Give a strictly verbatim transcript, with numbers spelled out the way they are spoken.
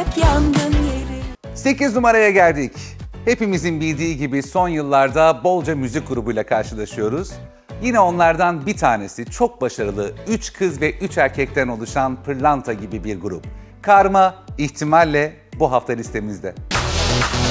yak yangın yeri. sekiz numaraya geldik. Hepimizin bildiği gibi son yıllarda bolca müzik grubuyla karşılaşıyoruz. Yine onlardan bir tanesi çok başarılı üç kız ve üç erkekten oluşan Pırlanta gibi bir grup. Karma ihtimalle bu hafta listemizde.